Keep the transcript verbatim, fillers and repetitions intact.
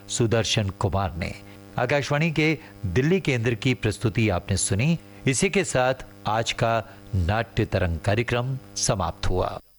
सुदर्शन कुमार ने। आकाशवाणी के दिल्ली केंद्र की प्रस्तुति आपने सुनी। इसी के साथ आज का नाट्य तरंग कार्यक्रम समाप्त हुआ।